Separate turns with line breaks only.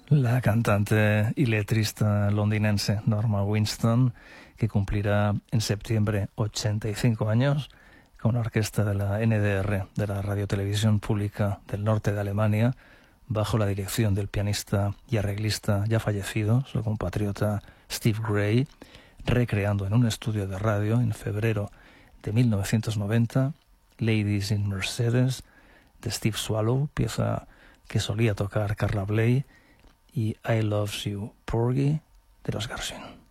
La cantante y letrista londinense Norma Winston, que cumplirá en septiembre 85 años, con la orquesta de la NDR, de la Radiotelevisión Pública del Norte de Alemania, bajo la dirección del pianista y arreglista ya fallecido, su compatriota Steve Gray, recreando en un estudio de radio en febrero de 1990 Ladies in Mercedes de Steve Swallow, pieza que solía tocar Carla Bley, y I Loves You, Porgy, de los Gershwin.